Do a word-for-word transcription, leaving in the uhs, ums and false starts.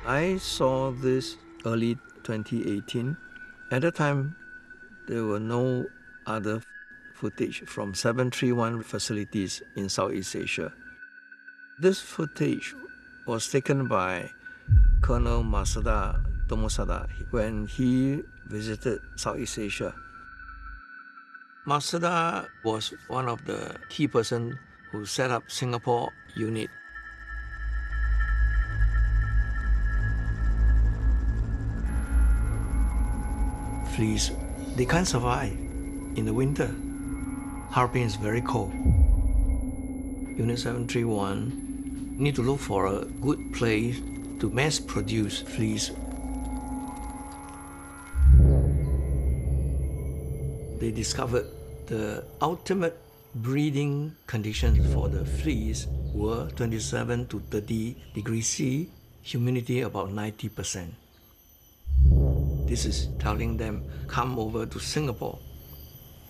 I saw this early twenty eighteen. At that time, there were no other footage from seven three one facilities in Southeast Asia. This footage was taken by Colonel Masada Tomosada when he visited Southeast Asia. Masada was one of the key persons who set up Singapore unit. Fleas, they can't survive in the winter. Harbin is very cold. Unit seven three one need to look for a good place to mass produce fleas. They discovered the ultimate breeding conditions for the fleas were twenty-seven to thirty degrees C, humidity about ninety percent. This is telling them, come over to Singapore